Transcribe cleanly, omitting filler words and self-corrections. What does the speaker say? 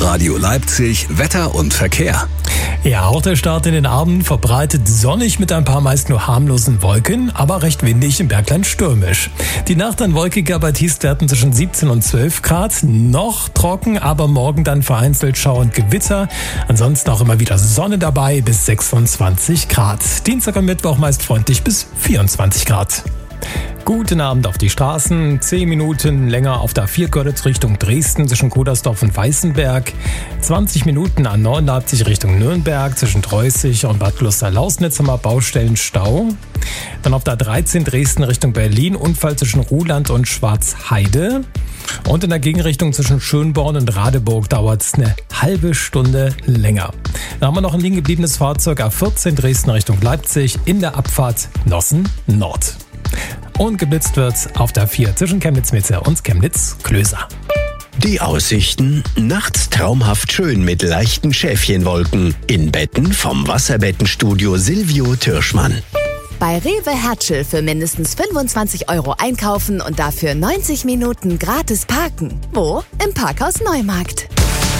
Radio Leipzig, Wetter und Verkehr. Ja, auch der Start in den Abend verbreitet sonnig mit ein paar meist nur harmlosen Wolken, aber recht windig, im Bergland stürmisch. Die Nacht dann wolkiger bei Tiefstwerten zwischen 17 und 12 Grad. Noch trocken, aber morgen dann vereinzelt Schauer und Gewitter. Ansonsten auch immer wieder Sonne dabei bis 26 Grad. Dienstag und Mittwoch meist freundlich bis 24 Grad. Guten Abend auf die Straßen. 10 Minuten länger auf der A4 Görlitz Richtung Dresden zwischen Kudersdorf und Weißenberg. 20 Minuten A9 Leipzig Richtung Nürnberg zwischen Treußig und Bad Kloster-Lausnitz haben wir Baustellenstau. Dann auf der A13 Dresden Richtung Berlin Unfall zwischen Ruhland und Schwarzheide. Und in der Gegenrichtung zwischen Schönborn und Radeburg dauert es eine halbe Stunde länger. Dann haben wir noch ein liegen gebliebenes Fahrzeug A14 Dresden Richtung Leipzig in der Abfahrt Nossen Nord. Und geblitzt wird's auf der 4 zwischen Chemnitz-Mitte und Chemnitz-Klöser. Die Aussichten: nachts traumhaft schön mit leichten Schäfchenwolken. In Betten vom Wasserbettenstudio Silvio Türschmann. Bei Rewe Hertschel für mindestens 25 € einkaufen und dafür 90 Minuten gratis parken. Wo? Im Parkhaus Neumarkt.